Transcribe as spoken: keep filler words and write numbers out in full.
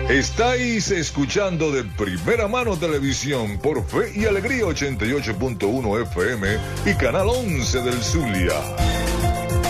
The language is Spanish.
Estáis escuchando de Primera Mano Televisión por Fe y Alegría ochenta y ocho punto uno F M y Canal once del Zulia.